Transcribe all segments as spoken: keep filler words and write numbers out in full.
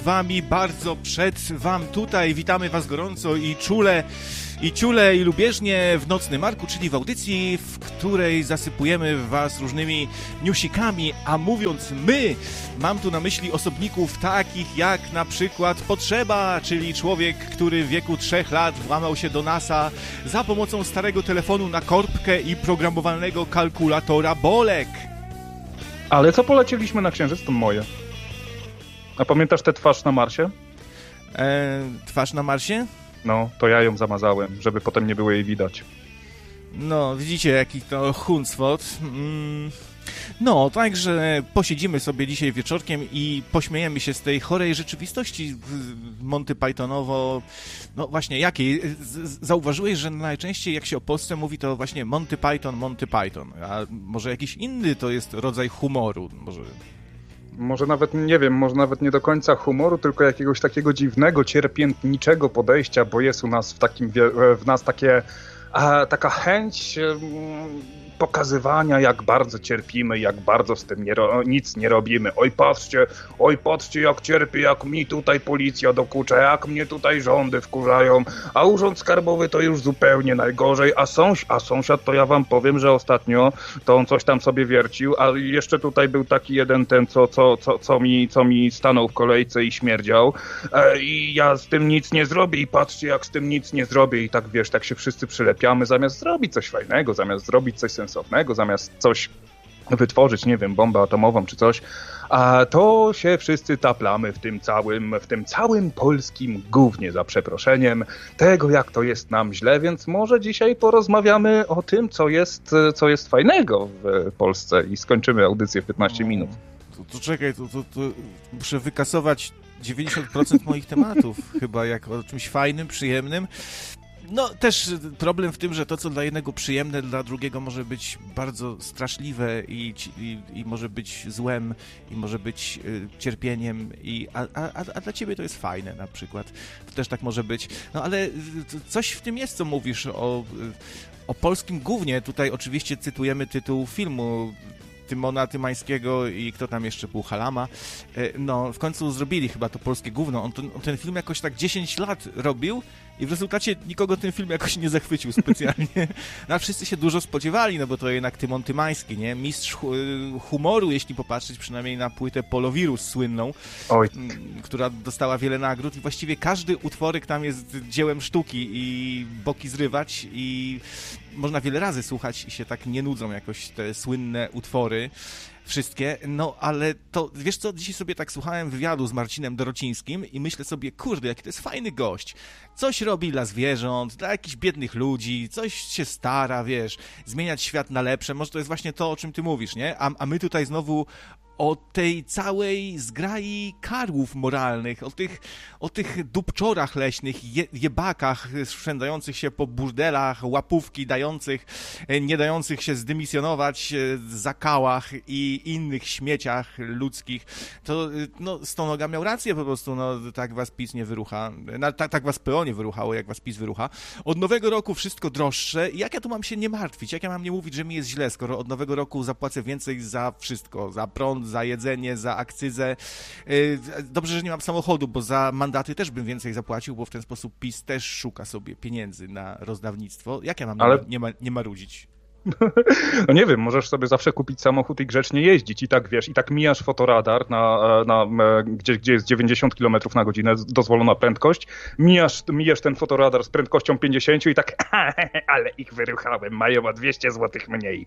wami, bardzo przed wam tutaj. Witamy was gorąco i czule, i ciule, i lubieżnie w Nocnym Marku, czyli w audycji, w której zasypujemy was różnymi newsikami, a mówiąc my, mam tu na myśli osobników takich jak na przykład Potrzeba, czyli człowiek, który w wieku trzech lat włamał się do NASA za pomocą starego telefonu na korbkę i programowalnego kalkulatora Bolek. Ale co polecieliśmy na Księżyc, to moje. A pamiętasz tę twarz na Marsie? E, twarz na Marsie? No, to ja ją zamazałem, żeby potem nie było jej widać. No, widzicie, jaki to huncwot. Mm. No, także posiedzimy sobie dzisiaj wieczorkiem i pośmiejemy się z tej chorej rzeczywistości Monty Pythonowo. No właśnie, jakiej? Zauważyłeś, że najczęściej jak się o Polsce mówi, to właśnie Monty Python, Monty Python. A może jakiś inny to jest rodzaj humoru? Może... Może nawet, nie wiem, może nawet nie do końca humoru, tylko jakiegoś takiego dziwnego, cierpiętniczego podejścia, bo jest u nas w takim, w nas takie, a, taka chęć um, pokazywania, jak bardzo cierpimy, jak bardzo z tym nie ro- nic nie robimy. Oj, patrzcie, oj, patrzcie, jak cierpię, jak mi tutaj policja dokucza, jak mnie tutaj rządy wkurzają, a urząd skarbowy to już zupełnie najgorzej, a, sąs- a sąsiad, to ja wam powiem, że ostatnio to on coś tam sobie wiercił, a jeszcze tutaj był taki jeden ten, co, co, co, co, mi, co mi stanął w kolejce i śmierdział e, i ja z tym nic nie zrobię i patrzcie, jak z tym nic nie zrobię i tak, wiesz, tak się wszyscy przylepiamy, zamiast zrobić coś fajnego, zamiast zrobić coś sensownego, zamiast coś wytworzyć, nie wiem, bombę atomową czy coś, a to się wszyscy taplamy w tym całym, w tym całym polskim gównie, za przeproszeniem, tego jak to jest nam źle, więc może dzisiaj porozmawiamy o tym, co jest, co jest fajnego w Polsce i skończymy audycję w piętnaście minut. To, to czekaj, to, to, to muszę wykasować dziewięćdziesiąt procent moich tematów, chyba jak o czymś fajnym, przyjemnym. No, też problem w tym, że to, co dla jednego przyjemne, dla drugiego może być bardzo straszliwe i, i, i może być złem, i może być y, cierpieniem, i, a, a, a dla ciebie to jest fajne na przykład. To też tak może być. No, ale coś w tym jest, co mówisz o, o polskim gównie. Tutaj oczywiście cytujemy tytuł filmu Tymona Tymańskiego i kto tam jeszcze był, Halama. No, w końcu zrobili chyba to polskie gówno. On ten, on ten film jakoś tak dziesięć lat robił i w rezultacie nikogo ten film jakoś nie zachwycił specjalnie. No, a wszyscy się dużo spodziewali, no bo to jednak Tymon Tymański, nie? Mistrz humoru, jeśli popatrzeć przynajmniej na płytę Polowirus słynną, Oj. która dostała wiele nagród i właściwie każdy utworek tam jest dziełem sztuki i boki zrywać i można wiele razy słuchać i się tak nie nudzą jakoś te słynne utwory wszystkie, no ale to, wiesz co, dzisiaj sobie tak słuchałem wywiadu z Marcinem Dorocińskim i myślę sobie, kurde, jaki to jest fajny gość. Coś robi dla zwierząt, dla jakichś biednych ludzi, coś się stara, wiesz, zmieniać świat na lepsze. Może to jest właśnie to, o czym ty mówisz, nie? A, a my tutaj znowu o tej całej zgrai karłów moralnych, o tych, o tych dupczorach leśnych, je, jebakach szwendających się po burdelach, łapówki dających, nie dających się zdymisjonować, zakałach i innych śmieciach ludzkich. To no, Stonoga miał rację po prostu, no tak was PiS nie wyrucha, no, tak, tak was P O nie wyruchało, jak was PiS wyrucha. Od nowego roku wszystko droższe. Jak ja tu mam się nie martwić? Jak ja mam nie mówić, że mi jest źle, skoro od nowego roku zapłacę więcej za wszystko, za prąd, za jedzenie, za akcyzę. Dobrze, że nie mam samochodu, bo za mandaty też bym więcej zapłacił, bo w ten sposób PiS też szuka sobie pieniędzy na rozdawnictwo. Jak ja mam Ale... nie, ma, nie marudzić? No nie wiem, możesz sobie zawsze kupić samochód i grzecznie jeździć i tak, wiesz, i tak mijasz fotoradar, na, na, gdzie, gdzie jest dziewięćdziesiąt kilometrów na godzinę dozwolona prędkość, mijasz, mijasz ten fotoradar z prędkością pięćdziesiąt i tak, ale ich wyruchałem, mają o dwieście złotych mniej.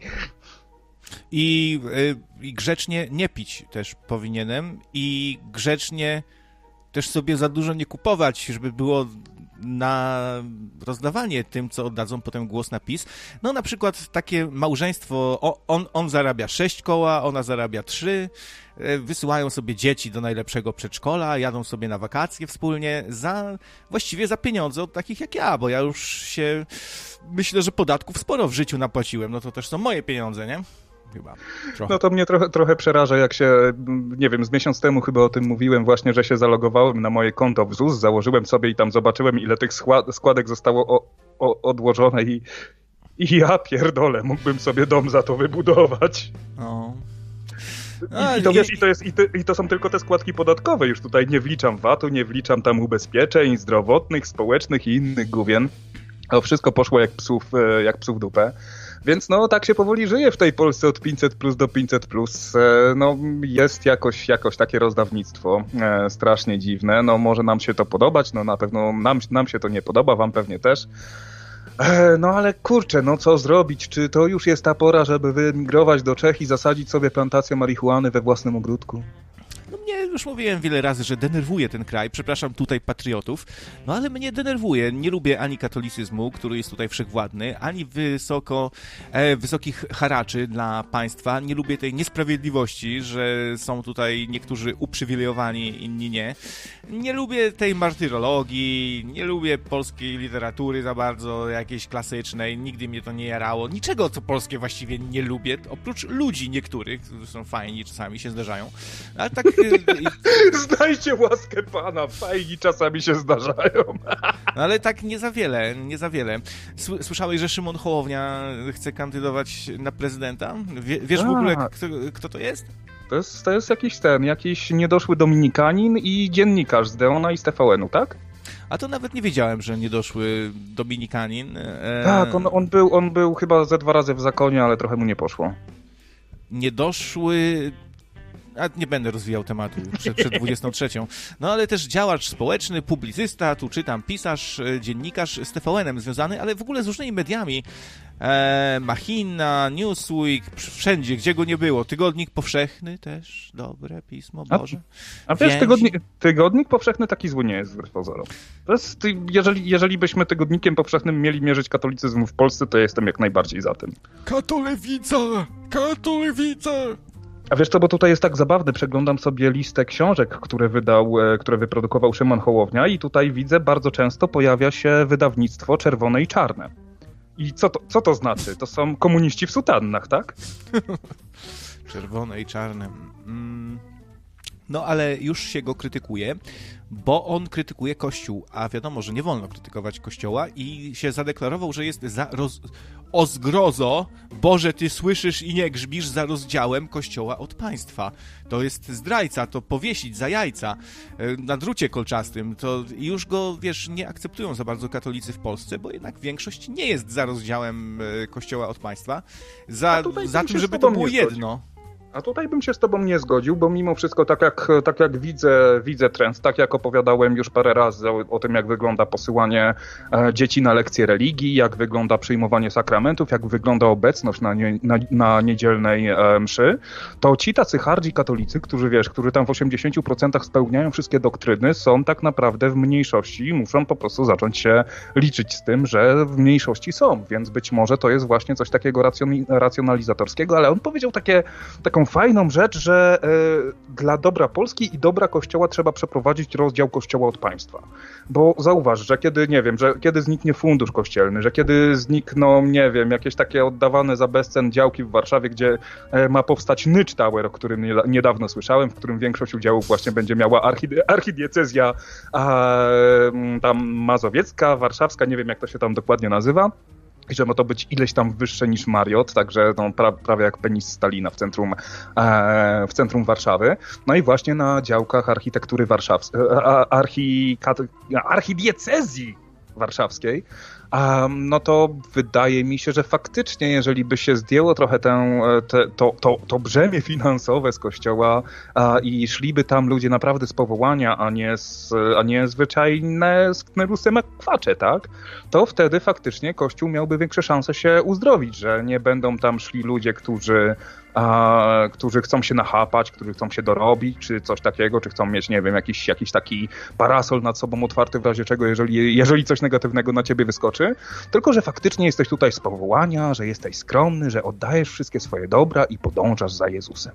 I, y, I grzecznie nie pić też powinienem i grzecznie też sobie za dużo nie kupować, żeby było na rozdawanie tym, co oddadzą potem głos na PiS. No na przykład takie małżeństwo, on, on zarabia sześć koła, ona zarabia trzy, wysyłają sobie dzieci do najlepszego przedszkola, jadą sobie na wakacje wspólnie za, właściwie za pieniądze od takich jak ja, bo ja już się, myślę, że podatków sporo w życiu napłaciłem, no to też są moje pieniądze, nie? Chyba. Trochę. No to mnie trochę, trochę przeraża, jak się, nie wiem, z miesiąc temu chyba o tym mówiłem właśnie, że się zalogowałem na moje konto w ZUS, założyłem sobie i tam zobaczyłem, ile tych składek zostało o, o, odłożone i, i ja pierdolę, mógłbym sobie dom za to wybudować. O. I, i, to, wiesz, i, to jest, i, to, I to są tylko te składki podatkowe. Już tutaj nie wliczam vatu, nie wliczam tam ubezpieczeń zdrowotnych, społecznych i innych gówien. To wszystko poszło jak psów, jak psów dupę. Więc no tak się powoli żyje w tej Polsce od pięćset plus do pięćset plus. No jest jakoś, jakoś takie rozdawnictwo e, strasznie dziwne. No może nam się to podobać, no na pewno nam, nam się to nie podoba, wam pewnie też. E, no ale kurczę, no co zrobić? Czy to już jest ta pora, żeby wyemigrować do Czech i zasadzić sobie plantację marihuany we własnym ogródku? No mnie już mówiłem wiele razy, że denerwuje ten kraj, przepraszam tutaj patriotów, no ale mnie denerwuje. Nie lubię ani katolicyzmu, który jest tutaj wszechwładny, ani wysoko, e, wysokich haraczy dla państwa. Nie lubię tej niesprawiedliwości, że są tutaj niektórzy uprzywilejowani, inni nie. Nie lubię tej martyrologii, nie lubię polskiej literatury za bardzo, jakiejś klasycznej, nigdy mnie to nie jarało. Niczego, co polskie właściwie nie lubię, oprócz ludzi niektórych, którzy są fajni, czasami się zdarzają, ale tak... Znajcie łaskę Pana, fajni czasami się zdarzają. No ale tak nie za wiele, nie za wiele. Słyszałeś, że Szymon Hołownia chce kandydować na prezydenta? Wie, wiesz A. w ogóle, kto, kto to jest? To jest, to jest jakiś ten, jakiś niedoszły dominikanin i dziennikarz z Deona i z T V N-u, tak? A to nawet nie wiedziałem, że niedoszły dominikanin. E... Tak, on, on, był, on był chyba ze dwa razy w zakonie, ale trochę mu nie poszło. Niedoszły... A nie będę rozwijał tematu przed, przed dwudziestą trzecią. No ale też działacz społeczny, publicysta, tu czytam, pisarz, dziennikarz z T V N-em związany, ale w ogóle z różnymi mediami. E, Machina, Newsweek, wszędzie, gdzie go nie było. Tygodnik Powszechny też, dobre pismo, Boże. A, a wiesz, tygodnik, tygodnik Powszechny taki zły nie jest wbrew pozorom. To jest, jeżeli, jeżeli byśmy Tygodnikiem Powszechnym mieli mierzyć katolicyzm w Polsce, to jestem jak najbardziej za tym. Katolewica! Katolewica! A wiesz co, bo tutaj jest tak zabawne, przeglądam sobie listę książek, które wydał, które wyprodukował Szymon Hołownia i tutaj widzę, bardzo często pojawia się wydawnictwo Czerwone i Czarne. I co to, co to znaczy? To są komuniści w sutannach, tak? Czerwone i czarne. Mm. No ale już się go krytykuje, bo on krytykuje Kościół, a wiadomo, że nie wolno krytykować Kościoła i się zadeklarował, że jest za roz... o zgrozo, Boże, ty słyszysz i nie grzbisz, za rozdziałem Kościoła od państwa. To jest zdrajca, to powiesić za jajca na drucie kolczastym. To już go, wiesz, nie akceptują za bardzo katolicy w Polsce, bo jednak większość nie jest za rozdziałem Kościoła od państwa, za, za tym, żeby to było jedno. A tutaj bym się z tobą nie zgodził, bo mimo wszystko tak jak, tak jak widzę, widzę trend, tak jak opowiadałem już parę razy o, o tym, jak wygląda posyłanie e, dzieci na lekcje religii, jak wygląda przyjmowanie sakramentów, jak wygląda obecność na, nie, na, na niedzielnej e, mszy, to ci tacy hardzi katolicy, którzy wiesz, którzy tam w osiemdziesięciu procentach spełniają wszystkie doktryny, są tak naprawdę w mniejszości i muszą po prostu zacząć się liczyć z tym, że w mniejszości są, więc być może to jest właśnie coś takiego racjon, racjonalizatorskiego, ale on powiedział takie, taką fajną rzecz, że y, dla dobra Polski i dobra Kościoła trzeba przeprowadzić rozdział Kościoła od państwa. Bo zauważ, że kiedy, nie wiem, że kiedy zniknie fundusz kościelny, że kiedy znikną, nie wiem, jakieś takie oddawane za bezcen działki w Warszawie, gdzie y, ma powstać Nycz Tower, o którym nie, niedawno słyszałem, w którym większość udziałów właśnie będzie miała archi- archidiecezja a, tam mazowiecka, warszawska, nie wiem jak to się tam dokładnie nazywa. I że ma to być ileś tam wyższe niż Mariot, także no, pra, prawie jak penis Stalina w centrum, e, w centrum Warszawy. No i właśnie na działkach architektury warszawskiej, archi, archidiecezji warszawskiej, um, no to wydaje mi się, że faktycznie, jeżeli by się zdjęło trochę tę, te, to, to, to brzemię finansowe z kościoła a, i szliby tam ludzie naprawdę z powołania, a nie, z, a nie zwyczajne sknerusy makwacze, tak? To wtedy faktycznie kościół miałby większe szanse się uzdrowić, że nie będą tam szli ludzie, którzy A, którzy chcą się nachapać, którzy chcą się dorobić, czy coś takiego, czy chcą mieć, nie wiem, jakiś, jakiś taki parasol nad sobą otwarty w razie czego, jeżeli, jeżeli coś negatywnego na ciebie wyskoczy, tylko że faktycznie jesteś tutaj z powołania, że jesteś skromny, że oddajesz wszystkie swoje dobra i podążasz za Jezusem.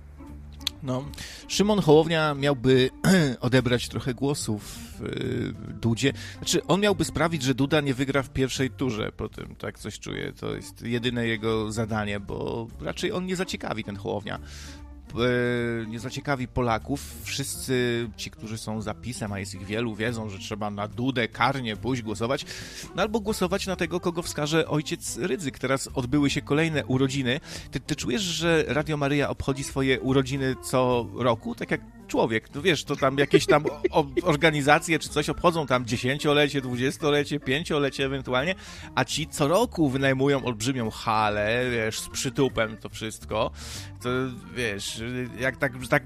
No, Szymon Hołownia miałby odebrać trochę głosów yy, Dudzie. Znaczy, on miałby sprawić, że Duda nie wygra w pierwszej turze. Potem tak coś czuję. To jest jedyne jego zadanie, bo raczej on nie zaciekawi, ten Hołownia. e, nie zaciekawi Polaków. Wszyscy ci, którzy są za PiS-em, a jest ich wielu, wiedzą, że trzeba na Dudę karnie pójść głosować, no albo głosować na tego, kogo wskaże ojciec Rydzyk. Teraz odbyły się kolejne urodziny. Ty, ty czujesz, że Radio Maryja obchodzi swoje urodziny co roku? Tak jak człowiek, no wiesz, to tam jakieś tam o, organizacje czy coś obchodzą tam dziesięciolecie, dwudziestolecie, pięciolecie ewentualnie, a ci co roku wynajmują olbrzymią halę, wiesz, z przytupem to wszystko, to wiesz, jak tak, tak